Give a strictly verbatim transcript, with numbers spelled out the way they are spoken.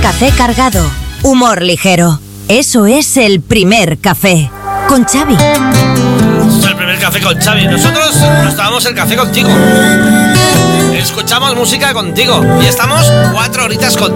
Café cargado, humor ligero. Eso es El Primer Café, con Xavi. Es el primer café con Xavi. Nosotros nos tomamos el café contigo. Escuchamos música contigo. Y estamos cuatro horitas contigo.